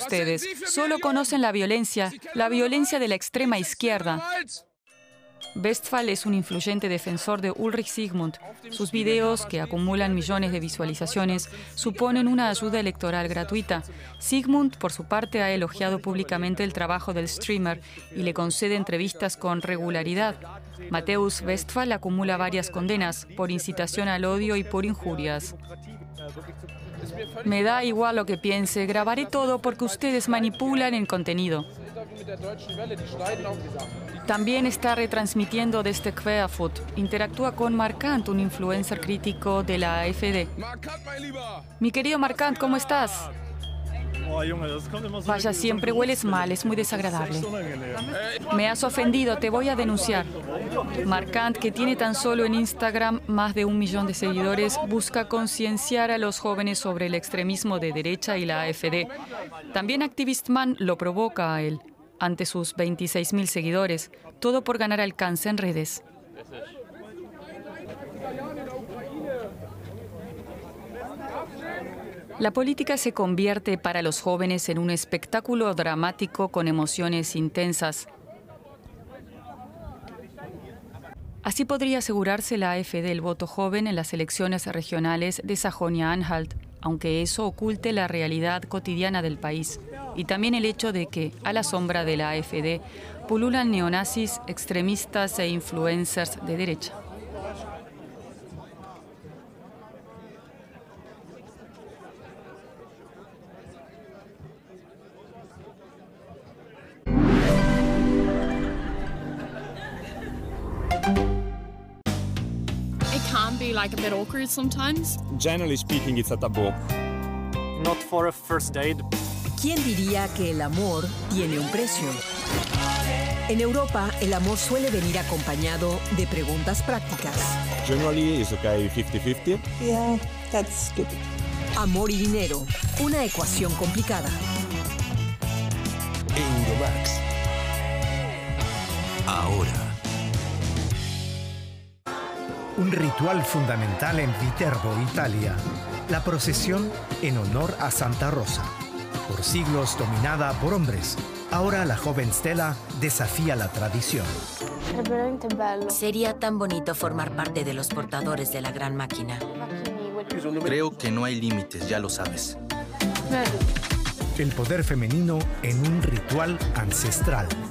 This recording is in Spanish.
ustedes. Solo conocen la violencia de la extrema izquierda. Westphal es un influyente defensor de Ulrich Zygmunt. Sus videos, que acumulan millones de visualizaciones, suponen una ayuda electoral gratuita. Zygmunt, por su parte, ha elogiado públicamente el trabajo del streamer y le concede entrevistas con regularidad. Mateusz Westphal acumula varias condenas por incitación al odio y por injurias. Me da igual lo que piense, grabaré todo porque ustedes manipulan el contenido. También está retransmitiendo desde Querfurt. Interactúa con Markant, un influencer crítico de la AfD. Mi querido Markant, ¿cómo estás? Vaya, siempre hueles mal, es muy desagradable. Me has ofendido, te voy a denunciar. Markant, que tiene tan solo en Instagram más de 1 millón de seguidores, busca concienciar a los jóvenes sobre el extremismo de derecha y la AfD. También Activistman lo provoca a él, ante sus 26.000 seguidores, todo por ganar alcance en redes. La política se convierte para los jóvenes en un espectáculo dramático con emociones intensas. Así podría asegurarse la AfD el voto joven en las elecciones regionales de Sajonia-Anhalt, aunque eso oculte la realidad cotidiana del país, y también el hecho de que, a la sombra de la AfD, pululan neonazis, extremistas e influencers de derecha. Can be like a bit awkward sometimes. Generally speaking, it's a taboo. Not for a first date. ¿Quién diría que el amor tiene un precio? En Europa, el amor suele venir acompañado de preguntas prácticas. Generally, it's okay 50-50. Yeah, that's good. Amor y dinero, una ecuación complicada. Euromax. Ahora. Un ritual fundamental en Viterbo, Italia. La procesión en honor a Santa Rosa. Por siglos dominada por hombres, ahora la joven Stella desafía la tradición. Sería tan bonito formar parte de los portadores de la gran máquina. Creo que no hay límites, ya lo sabes. El poder femenino en un ritual ancestral.